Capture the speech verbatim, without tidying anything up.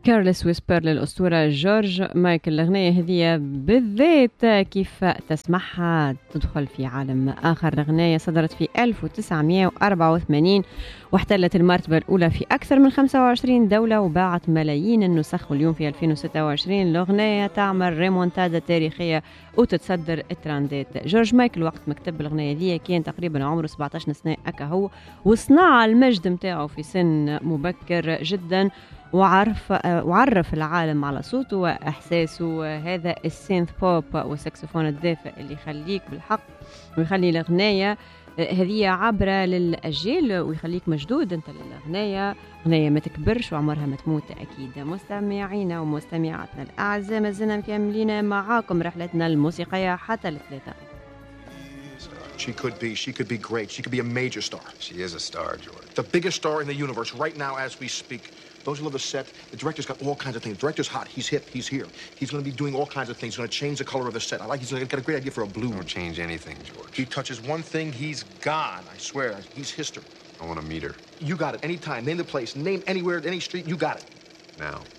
كارلس ويسبر للأسطورة جورج مايكل. الأغنية هذه بالذات كيف تسمعها تدخل في عالم آخر. الأغنية صدرت في ألف وتسعمائة وأربعة وثمانين واحتلت المرتبة الأولى في أكثر من خمسة وعشرين دولة وباعت ملايين النسخ. واليوم في ألفين وستة وعشرين الأغنية تعمل ريمونتادا تاريخية وتتصدر الترندات. جورج مايكل وقت مكتب الأغنية دي كان تقريبا عمره سبعة عشر سنة أكا هو، وصنع المجد متاعه في سن مبكر جدا، وعرف وعرف العالم على صوته وإحساسه. هذا السينث بوب والساكسفون الدافئ اللي يخليك بالحق ويخلي الأغنية هذه عبرة للأجيال ويخليك مشدود أنت للأغنية. أغنية ما تكبرش وعمرها ما تموت. أكيد مستمعينا ومستمعاتنا الأعزاء ما زلنا مكملين معاكم رحلتنا الموسيقية حتى الثلاثة. She could be, she could be great. She could be a major star. She is a star, George. The biggest star in the universe right now as we speak. Those who love the set, the director's got all kinds of things. The director's hot. He's hip. He's here. He's going to be doing all kinds of things. He's going to change the color of the set. I like. He's got a great idea for a blue. Don't change anything, George. He touches one thing, he's gone. I swear. He's history. I want to meet her. You got it. Anytime. Name the place. Name anywhere, any street. You got it. Now.